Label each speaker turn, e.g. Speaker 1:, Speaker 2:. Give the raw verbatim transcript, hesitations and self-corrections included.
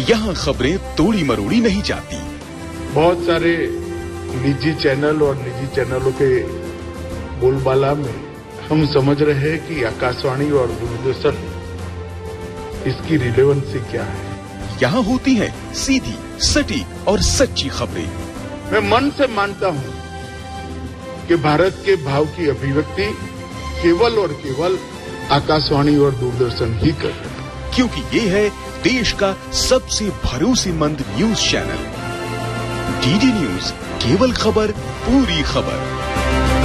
Speaker 1: यहाँ खबरें तोड़ी मरोड़ी नहीं जाती।
Speaker 2: बहुत सारे निजी चैनल और निजी चैनलों के बोलबाला में हम समझ रहे हैं कि आकाशवाणी और दूरदर्शन इसकी रिलेवेंसी क्या है।
Speaker 1: यहाँ होती हैं सीधी, सटीक और सच्ची खबरें।
Speaker 2: मैं मन से मानता हूँ कि भारत के भाव की अभिव्यक्ति केवल और केवल आकाशवाणी और दूरदर्शन ही कर रहे हैं,
Speaker 1: क्योंकि ये है देश का सबसे भरोसेमंद न्यूज चैनल। डीडी न्यूज, केवल खबर पूरी खबर।